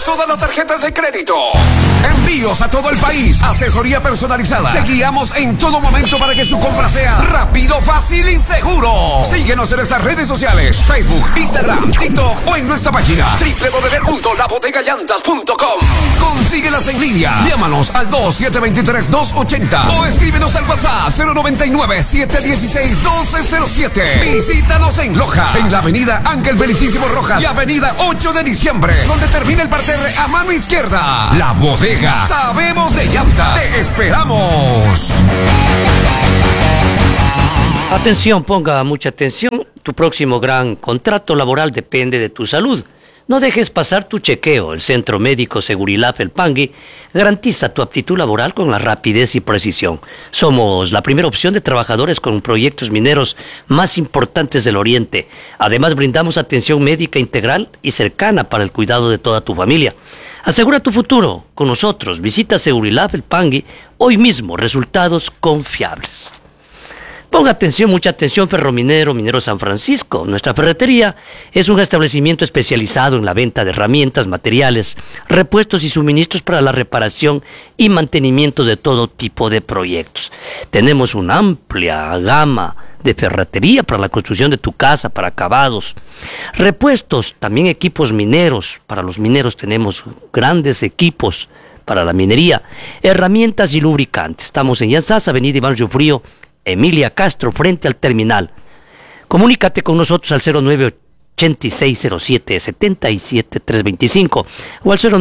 todas las tarjetas de crédito. Envíos a todo el país. Asesoría personalizada. Te guiamos en todo momento para que su compra sea rápido, fácil y seguro. Síguenos en nuestras redes sociales: Facebook, Instagram, TikTok o en nuestra página www.labodegallantas.com. Consíguelas en línea. Llámanos al 2723-280 o escríbenos al WhatsApp 099-716-1207. Visítanos en Loja, en la avenida Ángel Felicísimo Rojas y avenida 8 de diciembre, donde termina el parterre a mano izquierda. La Bodega. Sabemos de llantas. Te esperamos. Atención, ponga mucha atención. Tu próximo gran contrato laboral depende de tu salud. No dejes pasar tu chequeo. El Centro Médico Segurilaf El Pangui garantiza tu aptitud laboral con la rapidez y precisión. Somos la primera opción de trabajadores con proyectos mineros más importantes del Oriente. Además, brindamos atención médica integral y cercana para el cuidado de toda tu familia. Asegura tu futuro con nosotros. Visita Segurilaf El Pangui hoy mismo. Resultados confiables. Ponga atención, mucha atención, Ferrominero, Minero San Francisco. Nuestra ferretería es un establecimiento especializado en la venta de herramientas, materiales, repuestos y suministros para la reparación y mantenimiento de todo tipo de proyectos. Tenemos una amplia gama de ferretería para la construcción de tu casa, para acabados, repuestos, también equipos mineros. Para los mineros tenemos grandes equipos para la minería, herramientas y lubricantes. Estamos en Yanzas, Avenida Iván Riofrío, Emilia Castro, frente al terminal. Comunícate con nosotros al 098607-77325 o al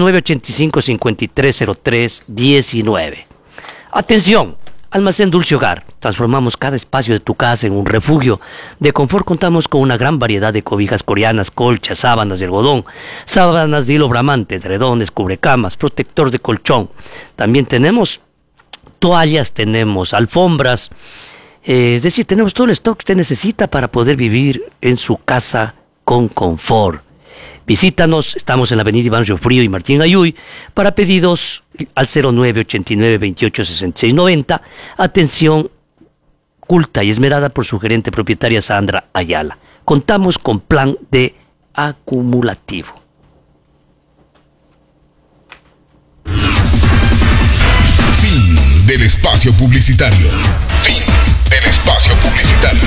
0985-530319. Atención, Almacén Dulce Hogar. Transformamos cada espacio de tu casa en un refugio de confort. Contamos con una gran variedad de cobijas coreanas, colchas, sábanas de algodón, sábanas de hilo bramante, edredones, cubrecamas, protector de colchón. También tenemos toallas, tenemos alfombras, es decir, tenemos todo el stock que usted necesita para poder vivir en su casa con confort. Visítanos, estamos en la avenida Iván Riofrío y Martín Ayuy. Para pedidos al 0989-286690. Atención culta y esmerada por su gerente propietaria Sandra Ayala. Contamos con plan de acumulativo. Fin del espacio publicitario. Fin del espacio publicitario.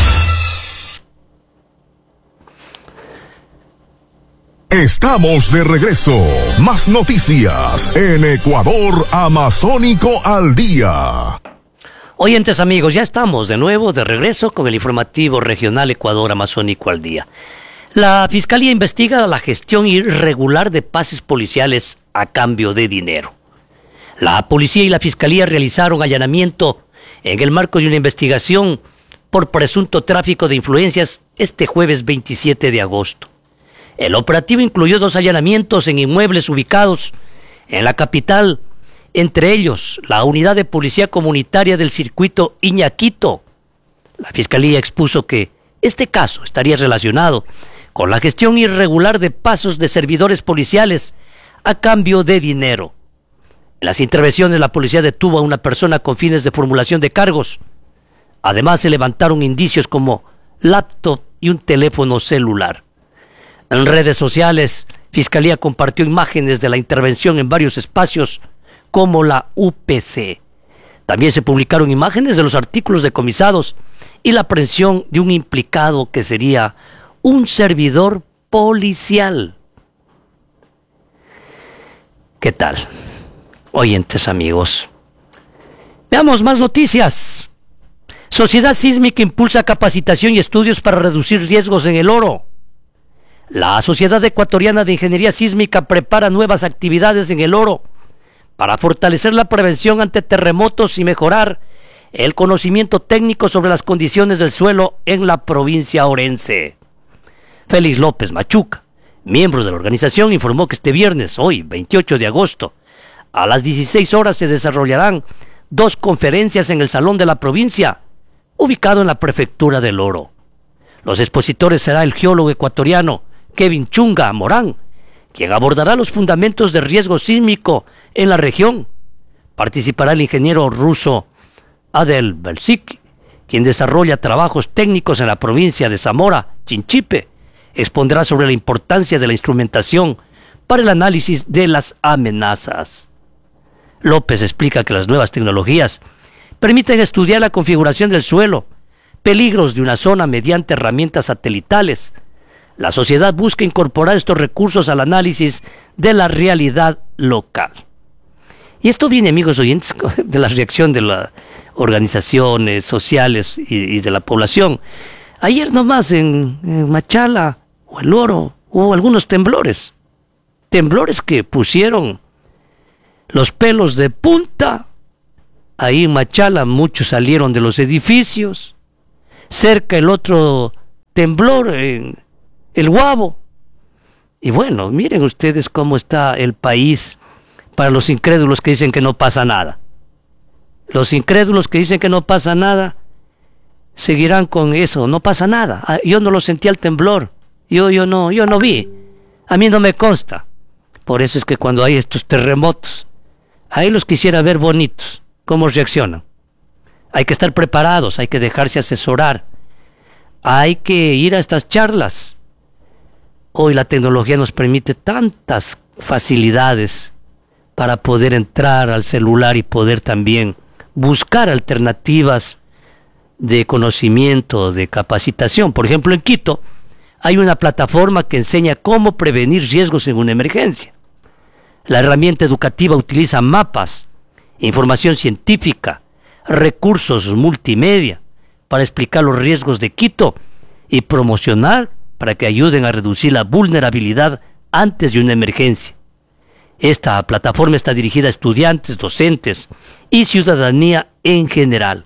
Estamos de regreso. Más noticias en Ecuador Amazónico al Día. Oyentes amigos, ya estamos de nuevo de regreso con el informativo regional Ecuador Amazónico al Día. La Fiscalía investiga la gestión irregular de pases policiales a cambio de dinero. La policía y la Fiscalía realizaron allanamiento en el marco de una investigación por presunto tráfico de influencias este jueves 27 de agosto. El operativo incluyó 2 allanamientos en inmuebles ubicados en la capital, entre ellos la unidad de policía comunitaria del circuito Iñaquito. La Fiscalía expuso que este caso estaría relacionado con la gestión irregular de pasos de servidores policiales a cambio de dinero. En las intervenciones, la policía detuvo a una persona con fines de formulación de cargos. Además, se levantaron indicios como laptop y un teléfono celular. En redes sociales, Fiscalía compartió imágenes de la intervención en varios espacios, como la UPC. También se publicaron imágenes de los artículos decomisados y la aprehensión de un implicado que sería un servidor policial. ¿Qué tal? Oyentes amigos, veamos más noticias. Sociedad Sísmica impulsa capacitación y estudios para reducir riesgos en el oro. La Sociedad Ecuatoriana de Ingeniería Sísmica prepara nuevas actividades en el oro para fortalecer la prevención ante terremotos y mejorar el conocimiento técnico sobre las condiciones del suelo en la provincia orense. Félix López Machuca, miembro de la organización, informó que este viernes, hoy 28 de agosto, a las 16 horas se desarrollarán 2 conferencias en el Salón de la Provincia, ubicado en la Prefectura del Oro. Los expositores será el geólogo ecuatoriano Kevin Chunga Morán, quien abordará los fundamentos de riesgo sísmico en la región. Participará el ingeniero ruso Adel Belzik, quien desarrolla trabajos técnicos en la provincia de Zamora, Chinchipe. Expondrá sobre la importancia de la instrumentación para el análisis de las amenazas. López explica que las nuevas tecnologías permiten estudiar la configuración del suelo, peligros de una zona mediante herramientas satelitales. La sociedad busca incorporar estos recursos al análisis de la realidad local. Y esto viene, amigos oyentes, de la reacción de las organizaciones sociales y de la población. Ayer nomás en Machala o El Oro hubo algunos temblores. Temblores que pusieron los pelos de punta. Ahí en Machala muchos salieron de los edificios. Cerca el otro temblor en El Guabo. Y bueno, miren ustedes cómo está el país para los incrédulos que dicen que no pasa nada. Los incrédulos que dicen que no pasa nada seguirán con eso, no pasa nada. Yo no lo sentí al temblor. Yo no vi. A mí no me consta. Por eso es que cuando hay estos terremotos, ahí los quisiera ver bonitos, cómo reaccionan. Hay que estar preparados, hay que dejarse asesorar, hay que ir a estas charlas. Hoy la tecnología nos permite tantas facilidades para poder entrar al celular y poder también buscar alternativas de conocimiento, de capacitación. Por ejemplo, en Quito hay una plataforma que enseña cómo prevenir riesgos en una emergencia. La herramienta educativa utiliza mapas, información científica, recursos multimedia para explicar los riesgos de Quito y promocionar para que ayuden a reducir la vulnerabilidad antes de una emergencia. Esta plataforma está dirigida a estudiantes, docentes y ciudadanía en general.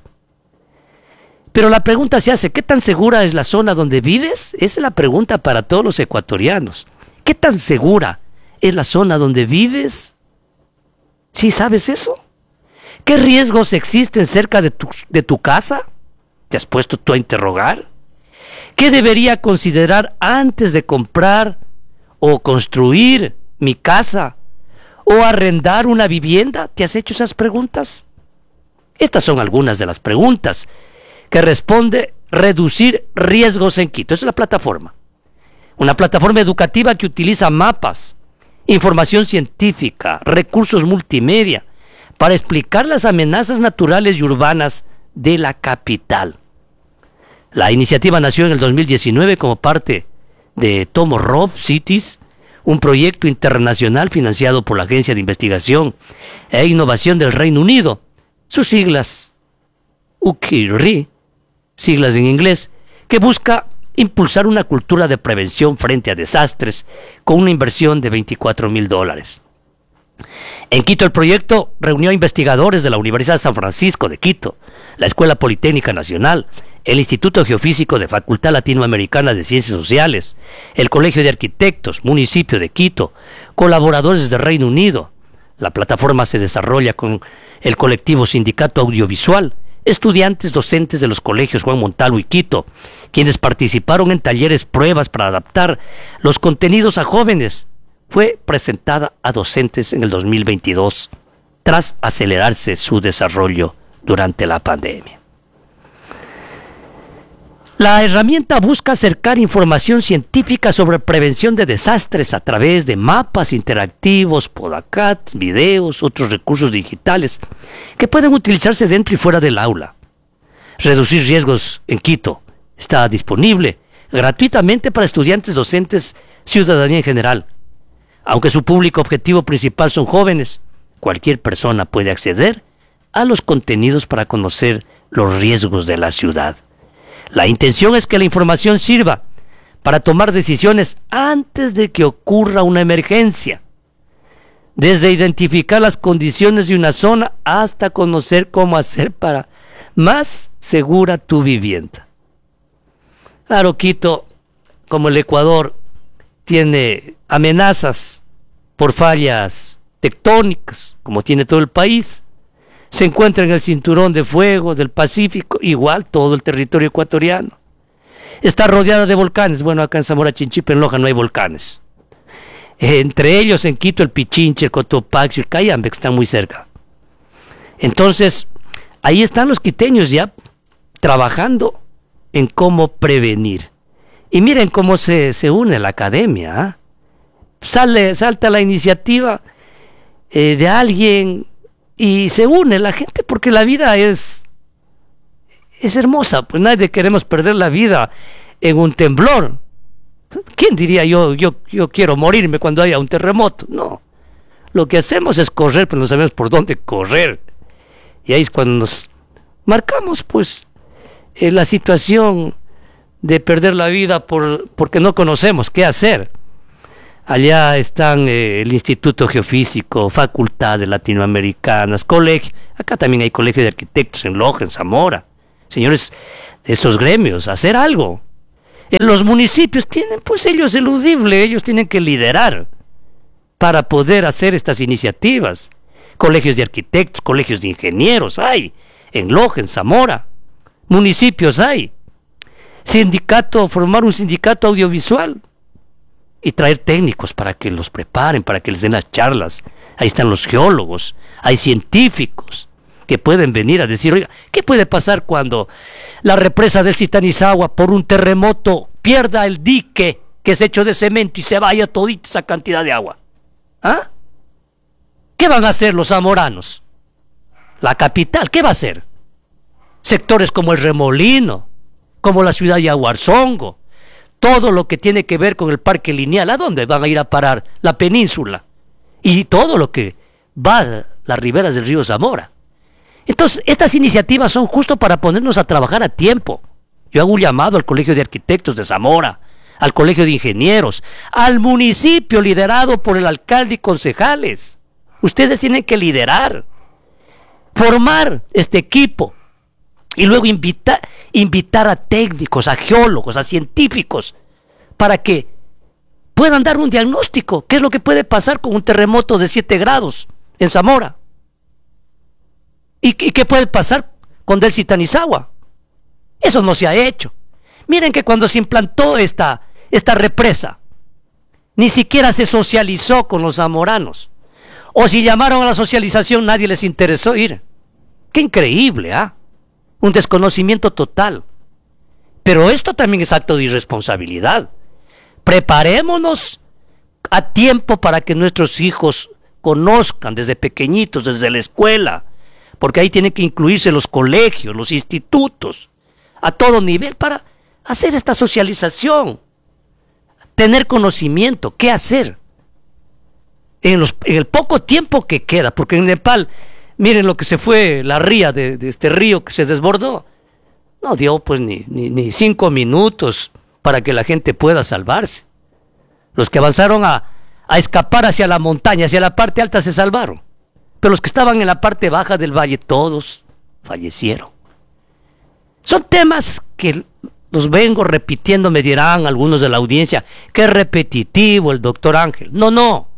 Pero la pregunta se hace, ¿qué tan segura es la zona donde vives? Esa es la pregunta para todos los ecuatorianos. ¿Qué tan segura es la zona donde vives? ¿Sí sabes eso? ¿Qué riesgos existen cerca de tu casa? ¿Te has puesto tú a interrogar? ¿Qué debería considerar antes de comprar o construir mi casa o arrendar una vivienda? ¿Te has hecho esas preguntas? Estas son algunas de las preguntas que responde Reducir Riesgos en Quito. Esa es la plataforma. Una plataforma educativa que utiliza mapas, información científica, recursos multimedia para explicar las amenazas naturales y urbanas de la capital. La iniciativa nació en el 2019 como parte de Tomorrow Cities, un proyecto internacional financiado por la Agencia de Investigación e Innovación del Reino Unido, sus siglas UKIRI, siglas en inglés, que busca impulsar una cultura de prevención frente a desastres con una inversión de $24,000. En Quito el proyecto reunió a investigadores de la Universidad de San Francisco de Quito, la Escuela Politécnica Nacional, el Instituto Geofísico de Facultad Latinoamericana de Ciencias Sociales, el Colegio de Arquitectos, Municipio de Quito, colaboradores del Reino Unido. La plataforma se desarrolla con el colectivo Sindicato Audiovisual, estudiantes docentes de los colegios Juan Montalvo y Quito, quienes participaron en talleres pruebas para adaptar los contenidos a jóvenes. Fue presentada a docentes en el 2022, tras acelerarse su desarrollo durante la pandemia. La herramienta busca acercar información científica sobre prevención de desastres a través de mapas interactivos, podcasts, videos, otros recursos digitales que pueden utilizarse dentro y fuera del aula. Reducir Riesgos en Quito está disponible gratuitamente para estudiantes, docentes, ciudadanía en general. Aunque su público objetivo principal son jóvenes, cualquier persona puede acceder a los contenidos para conocer los riesgos de la ciudad. La intención es que la información sirva para tomar decisiones antes de que ocurra una emergencia, desde identificar las condiciones de una zona hasta conocer cómo hacer para más segura tu vivienda. Claro, Quito, como el Ecuador, tiene amenazas por fallas tectónicas, como tiene todo el país. Se encuentra en el cinturón de fuego del Pacífico, igual todo el territorio ecuatoriano. Está rodeada de volcanes. Bueno, acá en Zamora Chinchipe, en Loja, no hay volcanes. Entre ellos, en Quito, el Pichinche, el Cotopaxi, el Cayambe, que están muy cerca. Entonces, ahí están los quiteños ya trabajando en cómo prevenir. Y miren cómo se une la academia, salta la iniciativa de alguien y se une la gente, porque la vida es hermosa, pues nadie queremos perder la vida en un temblor. ¿Quién diría yo quiero morirme cuando haya un terremoto? No, lo que hacemos es correr, pero no sabemos por dónde correr, y ahí es cuando nos marcamos pues la situación de perder la vida porque no conocemos qué hacer. Allá están el Instituto Geofísico, facultades latinoamericanas, colegio. Acá también hay colegio de arquitectos en Loja, en Zamora. Señores de esos gremios, hacer algo. En los municipios tienen, pues ellos eludible, ellos tienen que liderar para poder hacer estas iniciativas. Colegios de arquitectos, colegios de ingenieros hay, en Loja, en Zamora. Municipios hay. Formar un sindicato audiovisual y traer técnicos para que los preparen, para que les den las charlas. Ahí están los geólogos, hay científicos que pueden venir a decir, oiga, ¿qué puede pasar cuando la represa del Zitanizagua por un terremoto pierda el dique que es hecho de cemento y se vaya todita esa cantidad de agua? ¿Ah? ¿Qué van a hacer los zamoranos? La capital, ¿qué va a hacer? Sectores como el Remolino, como la ciudad de Yaguarzongo, todo lo que tiene que ver con el parque lineal, ¿a dónde van a ir a parar? La península y todo lo que va a las riberas del río Zamora. Entonces, estas iniciativas son justo para ponernos a trabajar a tiempo. Yo hago un llamado al Colegio de Arquitectos de Zamora, al Colegio de Ingenieros, al municipio liderado por el alcalde y concejales. Ustedes tienen que liderar, formar este equipo y luego invitar a técnicos, a geólogos, a científicos, para que puedan dar un diagnóstico. ¿Qué es lo que puede pasar con un terremoto de 7 grados en Zamora? ¿Y qué puede pasar con Del Zitanizagua? Eso no se ha hecho. Miren que cuando se implantó esta represa, ni siquiera se socializó con los zamoranos. O si llamaron a la socialización, nadie les interesó ir. ¡Qué increíble! Un desconocimiento total. Pero esto también es acto de irresponsabilidad. Preparémonos a tiempo para que nuestros hijos conozcan desde pequeñitos, desde la escuela, porque ahí tienen que incluirse los colegios, los institutos, a todo nivel, para hacer esta socialización, tener conocimiento, qué hacer en el poco tiempo que queda, porque en Nepal, miren lo que se fue, la ría de este río que se desbordó, no dio pues ni 5 minutos para que la gente pueda salvarse. Los que avanzaron a escapar hacia la montaña, hacia la parte alta, se salvaron. Pero los que estaban en la parte baja del valle, todos fallecieron. Son temas que los vengo repitiendo, me dirán algunos de la audiencia, qué repetitivo el doctor Ángel. No.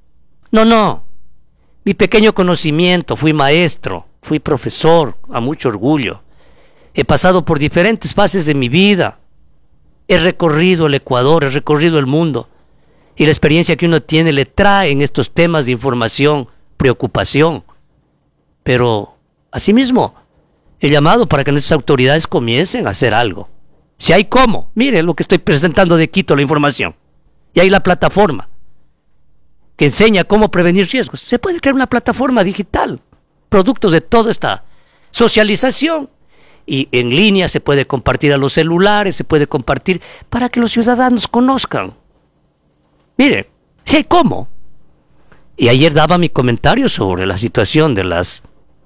Mi pequeño conocimiento, fui maestro, fui profesor, a mucho orgullo. He pasado por diferentes fases de mi vida. He recorrido el Ecuador, he recorrido el mundo. Y la experiencia que uno tiene le trae en estos temas de información, preocupación, pero asimismo el llamado para que nuestras autoridades comiencen a hacer algo. Si hay cómo, mire lo que estoy presentando de Quito, la información, y hay la plataforma que enseña cómo prevenir riesgos. Se puede crear una plataforma digital, producto de toda esta socialización, y en línea se puede compartir a los celulares, se puede compartir para que los ciudadanos conozcan. Mire, si hay cómo. Y ayer daba mi comentario sobre la situación de los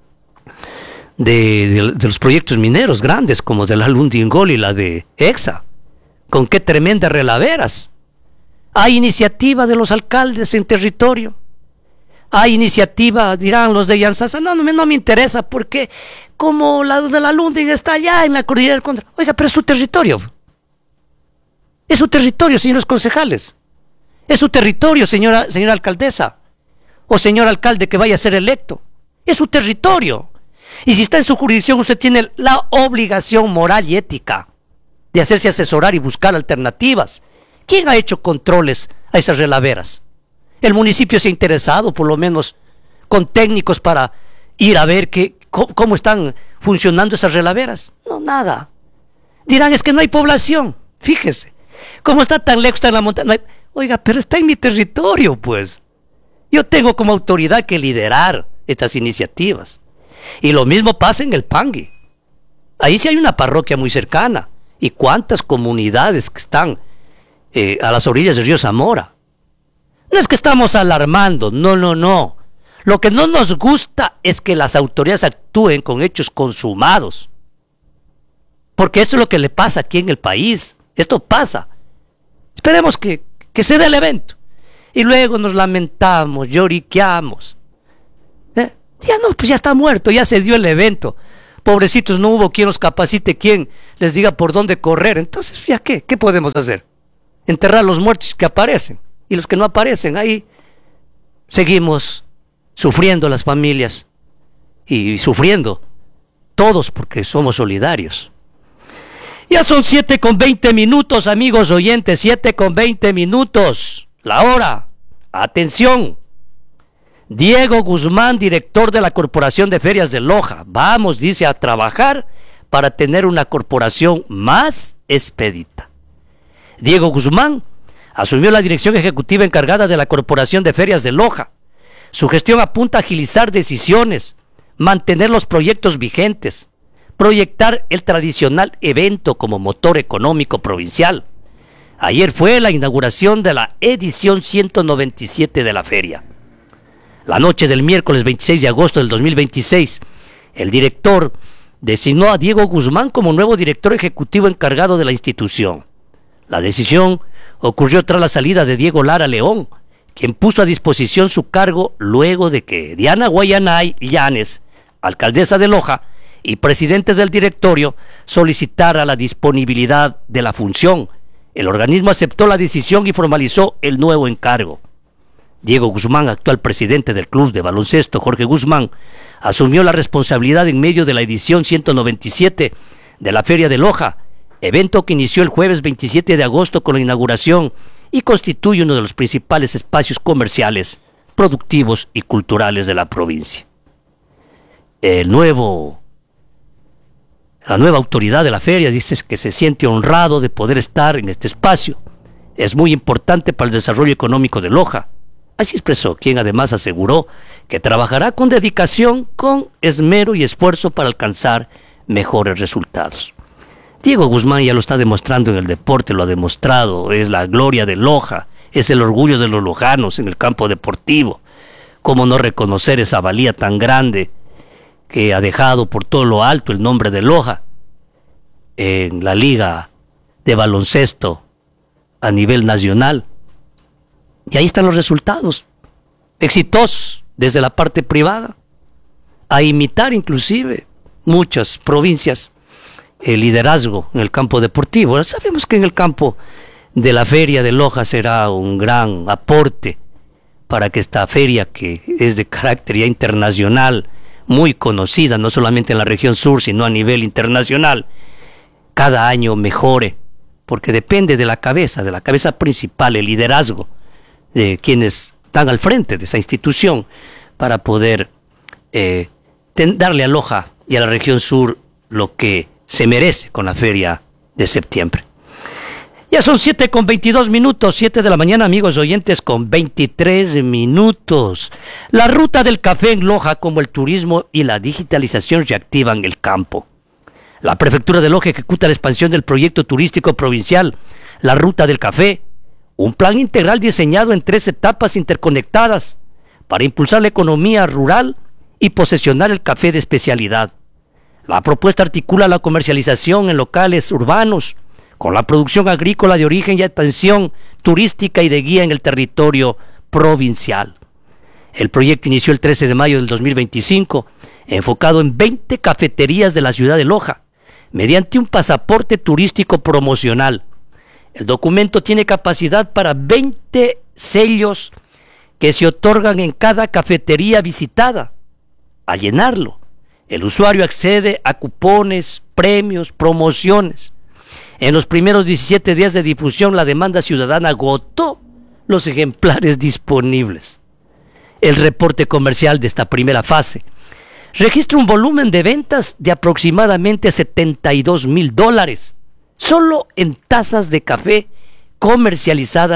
proyectos mineros grandes, como de la Lundingol y la de Exa. Con qué tremendas relaveras. Hay iniciativa de los alcaldes en territorio. Hay iniciativa, dirán los de Yansasa. No me interesa, porque como la de la Lunding está allá en la cordillera del Contra. Oiga, pero es su territorio. Es su territorio, señores concejales. Es su territorio, señora alcaldesa. O señor alcalde que vaya a ser electo. Es su territorio. Y si está en su jurisdicción, usted tiene la obligación moral y ética de hacerse asesorar y buscar alternativas. ¿Quién ha hecho controles a esas relaveras? El municipio se ha interesado, por lo menos, con técnicos para ir a ver cómo están funcionando esas relaveras. No, nada. Dirán, es que no hay población. Fíjese, como está tan lejos, está en la montaña. Oiga, pero está en mi territorio, pues. Yo tengo como autoridad que liderar estas iniciativas. Y lo mismo pasa en el Pangui. Ahí sí hay una parroquia muy cercana. ¿Y cuántas comunidades que están a las orillas del río Zamora? No es que estamos alarmando, no. Lo que no nos gusta es que las autoridades actúen con hechos consumados. Porque esto es lo que le pasa aquí en el país. Esto pasa. Esperemos que se dé el evento. Y luego nos lamentamos, lloriqueamos. Ya no, pues ya está muerto, ya se dio el evento. Pobrecitos, no hubo quien los capacite, quien les diga por dónde correr. Entonces, ¿ya qué? ¿Qué podemos hacer? Enterrar los muertos que aparecen. Y los que no aparecen, ahí seguimos sufriendo las familias. Y sufriendo todos porque somos solidarios. Ya son 7:20, amigos oyentes, 7:20. La hora. Atención. Diego Guzmán, director de la Corporación de Ferias de Loja. Vamos, dice, a trabajar para tener una corporación más expedita. Diego Guzmán asumió la dirección ejecutiva encargada de la Corporación de Ferias de Loja. Su gestión apunta a agilizar decisiones, mantener los proyectos vigentes, proyectar el tradicional evento como motor económico provincial. Ayer fue la inauguración de la edición 197 de la feria. La noche del miércoles 26 de agosto del 2026, el director designó a Diego Guzmán como nuevo director ejecutivo encargado de la institución. La decisión ocurrió tras la salida de Diego Lara León, quien puso a disposición su cargo luego de que Diana Guayanay Llanes, alcaldesa de Loja y presidente del directorio, solicitara la disponibilidad de la función. El organismo aceptó la decisión y formalizó el nuevo encargo. Diego Guzmán, actual presidente del Club de Baloncesto Jorge Guzmán, asumió la responsabilidad en medio de la edición 197 de la Feria de Loja, evento que inició el jueves 27 de agosto con la inauguración y constituye uno de los principales espacios comerciales, productivos y culturales de la provincia. La nueva autoridad de la feria dice que se siente honrado de poder estar en este espacio. Es muy importante para el desarrollo económico de Loja. Así expresó, quien además aseguró que trabajará con dedicación, con esmero y esfuerzo para alcanzar mejores resultados. Diego Guzmán ya lo está demostrando en el deporte, lo ha demostrado, es la gloria de Loja, es el orgullo de los lojanos en el campo deportivo. ¿Cómo no reconocer esa valía tan grande que ha dejado por todo lo alto el nombre de Loja en la liga de baloncesto a nivel nacional? Y ahí están los resultados, exitosos desde la parte privada, a imitar inclusive muchas provincias el liderazgo en el campo deportivo. Sabemos que en el campo de la feria de Loja será un gran aporte para que esta feria, que es de carácter ya internacional, muy conocida, no solamente en la región sur, sino a nivel internacional, cada año mejore, porque depende de la cabeza principal, el liderazgo de quienes están al frente de esa institución, para poder darle a Loja y a la región sur lo que se merece con la feria de septiembre. Ya son 7:22, 7 de la mañana, amigos oyentes, con 23 minutos. La ruta del café en Loja, como el turismo y la digitalización, reactivan el campo. La prefectura de Loja ejecuta la expansión del proyecto turístico provincial, la Ruta del Café, un plan integral diseñado en 3 etapas interconectadas para impulsar la economía rural y posesionar el café de especialidad. La propuesta articula la comercialización en locales urbanos con la producción agrícola de origen y atención turística y de guía en el territorio provincial. El proyecto inició el 13 de mayo del 2025, enfocado en 20 cafeterías de la ciudad de Loja, mediante un pasaporte turístico promocional. El documento tiene capacidad para 20 sellos que se otorgan en cada cafetería visitada. Al llenarlo, el usuario accede a cupones, premios, promociones. En los primeros 17 días de difusión, la demanda ciudadana agotó los ejemplares disponibles. El reporte comercial de esta primera fase registra un volumen de ventas de aproximadamente $72,000, solo en tazas de café comercializadas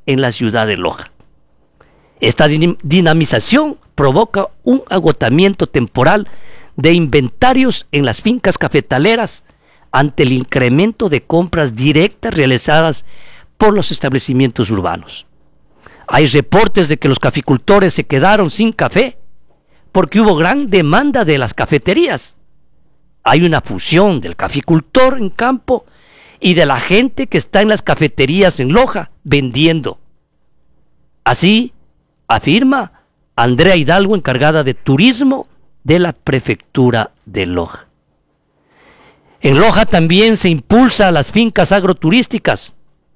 en la ciudad de Loja. Esta dinamización provoca un agotamiento temporal de inventarios en las fincas cafetaleras ante el incremento de compras directas realizadas por los establecimientos urbanos. Hay reportes de que los caficultores se quedaron sin café porque hubo gran demanda de las cafeterías. Hay una fusión del caficultor en campo y de la gente que está en las cafeterías en Loja vendiendo. Así afirma Andrea Hidalgo, encargada de turismo de la prefectura de Loja. En Loja también se impulsa las fincas agroturísticas.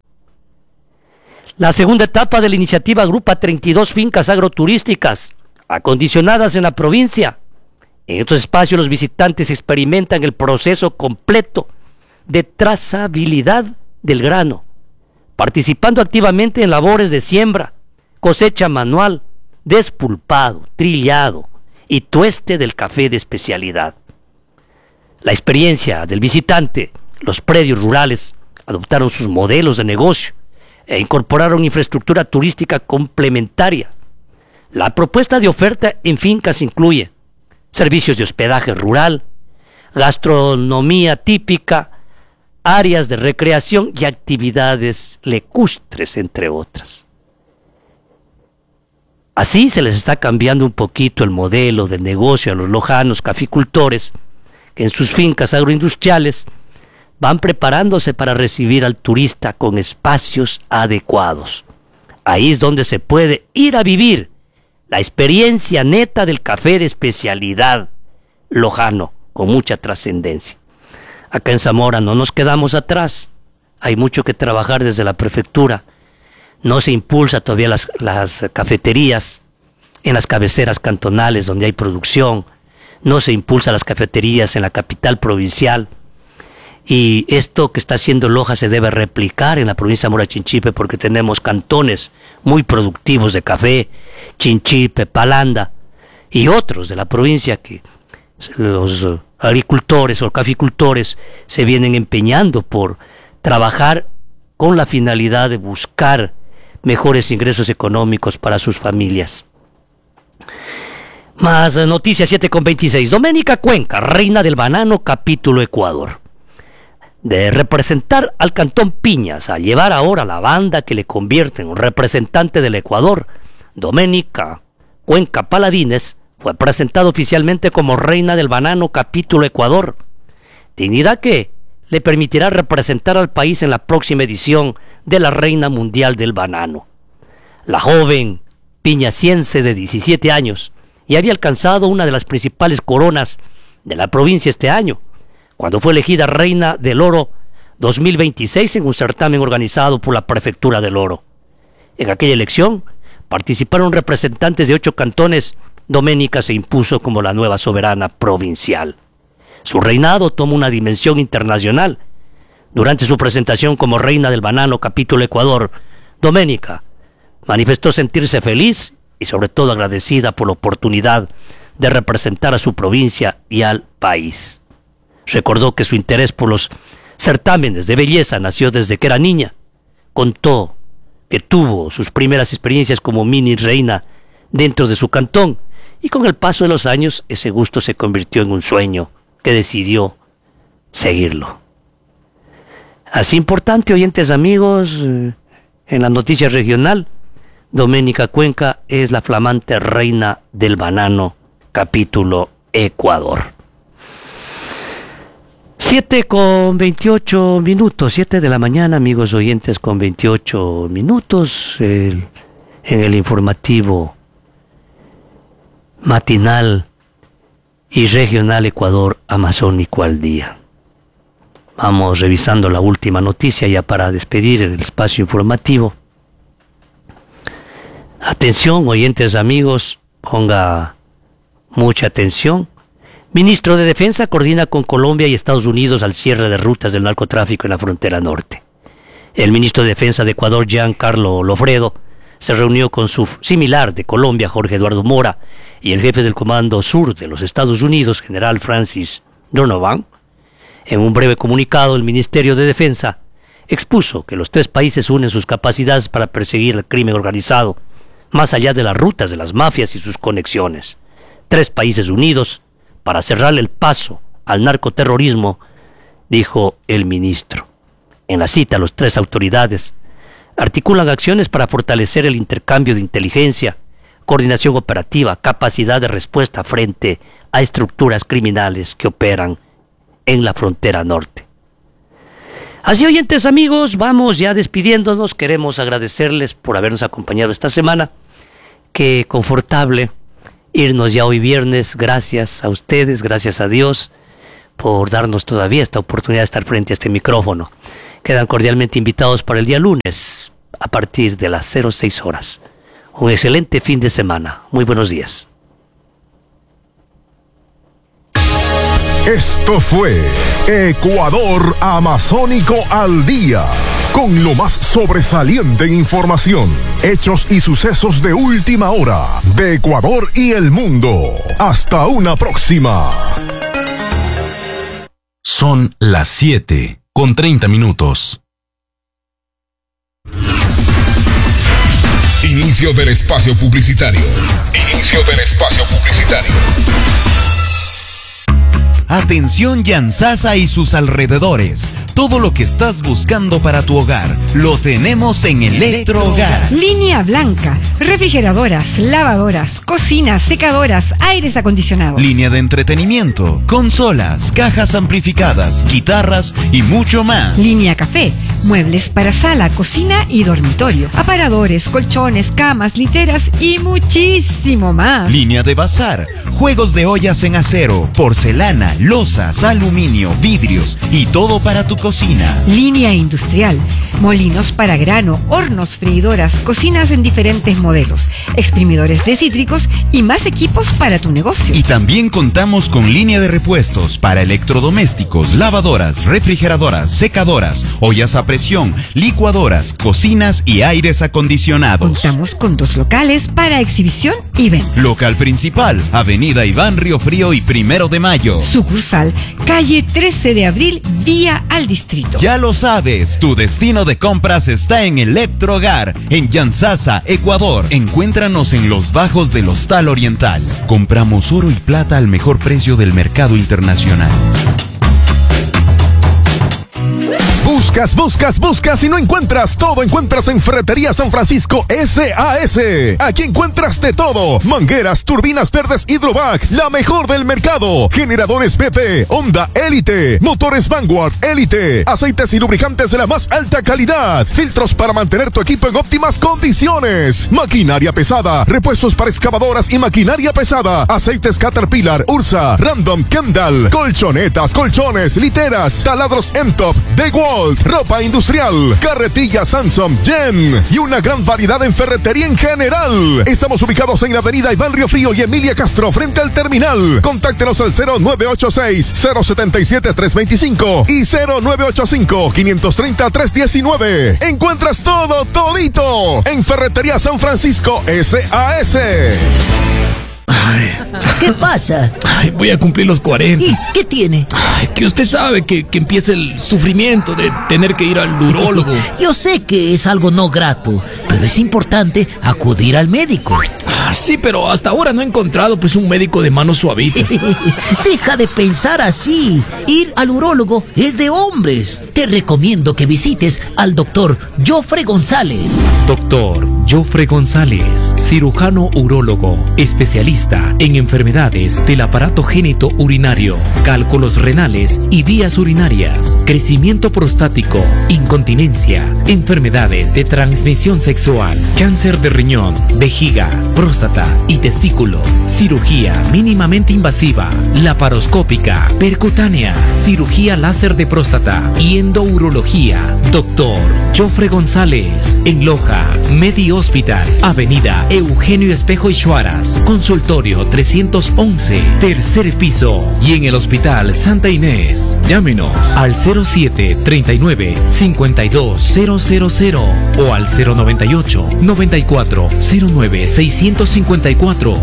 La segunda etapa de la iniciativa agrupa 32 fincas agroturísticas acondicionadas en la provincia. En estos espacios los visitantes experimentan el proceso completo de trazabilidad del grano, participando activamente en labores de siembra, cosecha manual, despulpado, trillado y tueste del café de especialidad. La experiencia del visitante, los predios rurales adoptaron sus modelos de negocio e incorporaron infraestructura turística complementaria. La propuesta de oferta en fincas incluye servicios de hospedaje rural, gastronomía típica, áreas de recreación y actividades lacustres, entre otras. Así se les está cambiando un poquito el modelo de negocio a los lojanos caficultores que en sus fincas agroindustriales van preparándose para recibir al turista con espacios adecuados. Ahí es donde se puede ir a vivir la experiencia neta del café de especialidad lojano, con mucha trascendencia. Acá en Zamora no nos quedamos atrás, hay mucho que trabajar desde la prefectura. No se impulsa todavía las cafeterías en las cabeceras cantonales donde hay producción, no se impulsa las cafeterías en la capital provincial, y esto que está haciendo Loja se debe replicar en la provincia de Zamora Chinchipe, porque tenemos cantones muy productivos de café, Chinchipe, Palanda y otros de la provincia, que los agricultores o caficultores se vienen empeñando por trabajar con la finalidad de buscar mejores ingresos económicos para sus familias. Más noticias, 7:26. Doménica Cuenca, reina del banano, capítulo Ecuador. De representar al Cantón Piñas a llevar ahora la banda que le convierte en un representante del Ecuador, Doménica Cuenca Paladines fue presentada oficialmente como reina del banano, capítulo Ecuador, dignidad que le permitirá representar al país en la próxima edición de la Reina Mundial del Banano. La joven piñaciense de 17 años y había alcanzado una de las principales coronas de la provincia este año, cuando fue elegida Reina del Oro 2026 en un certamen organizado por la Prefectura del Oro. En aquella elección participaron representantes de 8 cantones. Doménica se impuso como la nueva soberana provincial. Su reinado toma una dimensión internacional. Durante su presentación como reina del banano, capítulo Ecuador, Doménica manifestó sentirse feliz y sobre todo agradecida por la oportunidad de representar a su provincia y al país. Recordó que su interés por los certámenes de belleza nació desde que era niña. Contó que tuvo sus primeras experiencias como mini reina dentro de su cantón, y con el paso de los años ese gusto se convirtió en un sueño que decidió seguirlo. Así importante, oyentes amigos, en la noticia regional, Doménica Cuenca es la flamante reina del banano, capítulo Ecuador. 7:28, 7 de la mañana, amigos oyentes, con 28 minutos, en el informativo matinal y regional Ecuador Amazónico al día. Vamos revisando la última noticia ya para despedir el espacio informativo. Atención, oyentes amigos, ponga mucha atención. Ministro de Defensa coordina con Colombia y Estados Unidos al cierre de rutas del narcotráfico en la frontera norte. El ministro de Defensa de Ecuador, Giancarlo Lofredo, se reunió con su similar de Colombia, Jorge Eduardo Mora, y el jefe del Comando Sur de los Estados Unidos, general Francis Donovan. En un breve comunicado, el Ministerio de Defensa expuso que los tres países unen sus capacidades para perseguir el crimen organizado, más allá de las rutas de las mafias y sus conexiones. 3 países unidos para cerrarle el paso al narcoterrorismo, dijo el ministro. En la cita, los 3 autoridades articulan acciones para fortalecer el intercambio de inteligencia, coordinación operativa, capacidad de respuesta frente a estructuras criminales que operan en la frontera norte. Así, oyentes amigos, vamos ya despidiéndonos. Queremos agradecerles por habernos acompañado esta semana. Qué confortable irnos ya hoy viernes. Gracias a ustedes, gracias a Dios por darnos todavía esta oportunidad de estar frente a este micrófono. Quedan cordialmente invitados para el día lunes a partir de las 06 horas. Un excelente fin de semana. Muy buenos días. Esto fue Ecuador Amazónico al Día, con lo más sobresaliente en información, hechos y sucesos de última hora de Ecuador y el mundo. Hasta una próxima. Son las 7:30. Inicio del espacio publicitario. Atención Yansasa y sus alrededores. Todo lo que estás buscando para tu hogar lo tenemos en Electrohogar. Línea blanca, refrigeradoras, lavadoras, cocinas, secadoras, aires acondicionados. Línea de entretenimiento, consolas, cajas amplificadas, guitarras y mucho más. Línea café, muebles para sala, cocina y dormitorio, aparadores, colchones, camas, literas y muchísimo más. Línea de bazar, juegos de ollas en acero, porcelana, losas, aluminio, vidrios y todo para tu cocina. Línea industrial, molinos para grano, hornos, freidoras, cocinas en diferentes modelos, exprimidores de cítricos y más equipos para tu negocio. Y también contamos con línea de repuestos para electrodomésticos, lavadoras, refrigeradoras, secadoras, ollas a presión, licuadoras, cocinas y aires acondicionados. Contamos con 2 locales para exhibición y venta. Local principal, Avenida Iván Riofrío y 1 de Mayo. Sucursal, calle 13 de Abril, vía al distrito. Ya lo sabes, tu destino de compras está en Electrohogar, en Yansasa, Ecuador. Encuéntranos en los bajos del Hostal Oriental. Compramos oro y plata al mejor precio del mercado internacional. Buscas y no encuentras. Todo encuentras en Ferretería San Francisco SAS. Aquí encuentras de todo: mangueras, turbinas verdes Hydrovac, la mejor del mercado, generadores BP, Honda Elite, motores Vanguard Elite, aceites y lubricantes de la más alta calidad, filtros para mantener tu equipo en óptimas condiciones, maquinaria pesada, repuestos para excavadoras y maquinaria pesada, aceites Caterpillar, Ursa, Random, Kendall, colchonetas, colchones, literas, taladros M-Top, DeWalt, ropa industrial, carretilla Samsung, Jen y una gran variedad en ferretería en general. Estamos ubicados en la avenida Iván Riofrío y Emilia Castro, frente al terminal. Contáctenos al 0986-077-325 y 0985-530-319. Encuentras todo, todito en Ferretería San Francisco SAS. Ay. ¿Qué pasa? Ay, voy a cumplir los 40. ¿Y qué tiene? Ay, que usted sabe que empieza el sufrimiento de tener que ir al urólogo. Yo sé que es algo no grato, pero es importante acudir al médico. Sí, pero hasta ahora no he encontrado pues un médico de mano suavita. Deja de pensar así. Ir al urólogo es de hombres. Te recomiendo que visites al doctor Jofre González. Doctor Jofre González, cirujano urólogo, especialista en enfermedades del aparato genitourinario, cálculos renales y vías urinarias, crecimiento prostático, incontinencia, enfermedades de transmisión sexual, cáncer de riñón, vejiga, próstata y testículo, cirugía mínimamente invasiva, laparoscópica, percutánea, cirugía láser de próstata y endourología. Doctor Jofre González, en Loja, Medi Hospital, Avenida Eugenio Espejo y Chuaras, consultorio 311, tercer piso, y en el Hospital Santa Inés. Llámenos al 0739-52000 o al 098-9409-654,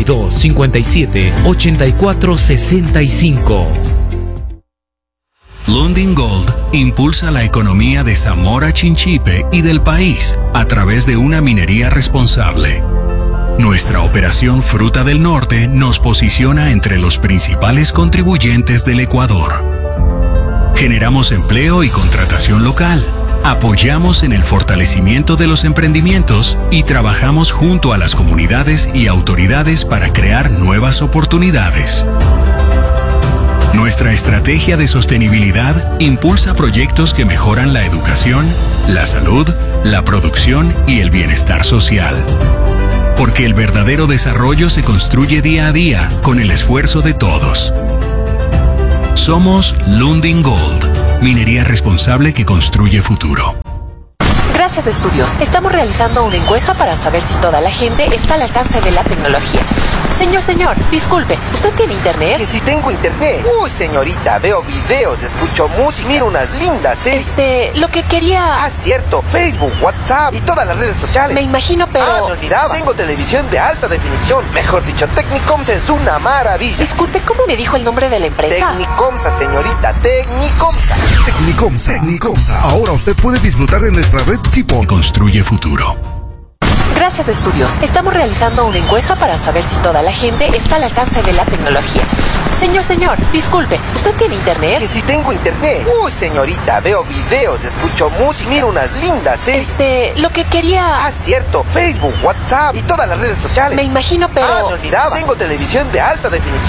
09-92-57-8465. Lundin Gold impulsa la economía de Zamora Chinchipe y del país a través de una minería responsable. Nuestra operación Fruta del Norte nos posiciona entre los principales contribuyentes del Ecuador. Generamos empleo y contratación local. Apoyamos en el fortalecimiento de los emprendimientos y trabajamos junto a las comunidades y autoridades para crear nuevas oportunidades. Nuestra estrategia de sostenibilidad impulsa proyectos que mejoran la educación, la salud, la producción y el bienestar social. Porque el verdadero desarrollo se construye día a día con el esfuerzo de todos. Somos Lundin Gold, minería responsable que construye futuro. Gracias, estudios. Estamos realizando una encuesta para saber si toda la gente está al alcance de la tecnología. Señor, disculpe, ¿usted tiene internet? Que si tengo internet. Uy, señorita, veo videos, escucho música, miro unas lindas, lo que quería... Ah, cierto, Facebook, WhatsApp y todas las redes sociales. Me imagino, pero... Ah, me olvidaba. Tengo televisión de alta definición. Mejor dicho, Tecnicomsa es una maravilla. Disculpe, ¿cómo me dijo el nombre de la empresa? Tecnicomsa, señorita, Tecnicomsa. Tecnicomsa. Ahora usted puede disfrutar de nuestra red Chipón. Construye futuro. Gracias, estudios. Estamos realizando una encuesta para saber si toda la gente está al alcance de la tecnología. Señor, disculpe, ¿usted tiene internet? Que si tengo internet. Uy, señorita, veo videos, escucho música, miro unas lindas, lo que quería... Ah, cierto, Facebook, WhatsApp y todas las redes sociales. Me imagino, pero... Ah, me olvidaba. Tengo televisión de alta definición.